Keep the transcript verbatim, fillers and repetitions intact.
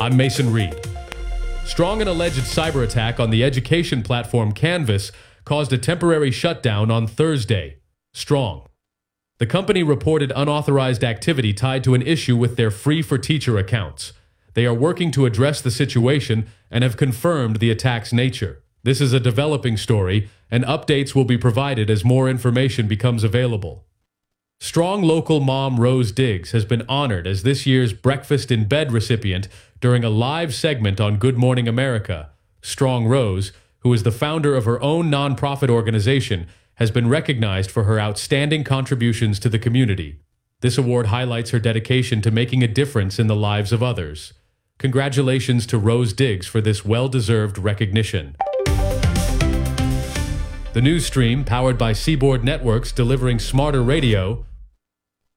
I'm Mason Reed. Strong and alleged cyber attack on the education platform Canvas caused a temporary shutdown on Thursday. Strong. The company reported unauthorized activity tied to an issue with their Free for Teacher accounts. They are working to address the situation and have confirmed the attack's nature. This is a developing story, and updates will be provided as more information becomes available. Strong local mom Rose Diggs has been honored as this year's Breakfast in Bed recipient during a live segment on Good Morning America. Strong Rose, who is the founder of her own nonprofit organization, has been recognized for her outstanding contributions to the community. This award highlights her dedication to making a difference in the lives of others. Congratulations to Rose Diggs for this well-deserved recognition. The news stream, powered by Seaboard Networks delivering smarter radio,